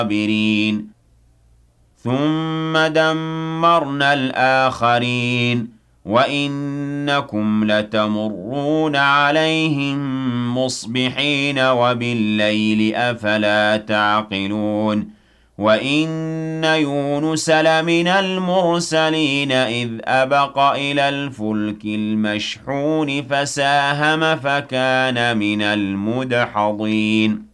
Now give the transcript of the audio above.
الصابرين ثم دمرنا الآخرين وإنكم لتمرون عليهم مصبحين وبالليل أفلا تعقلون وإن يونس لمن المرسلين إذ أبق إلى الفلك المشحون فساهم فكان من المدحضين